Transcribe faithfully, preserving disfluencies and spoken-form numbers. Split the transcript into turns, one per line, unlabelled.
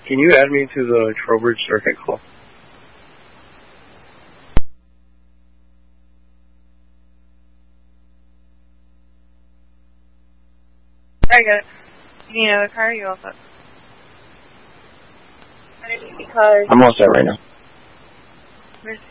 can you add me to the Trowbridge Circuit call?
Alright, good. You need another car or you all set?
Because
I'm all set right now.
Where's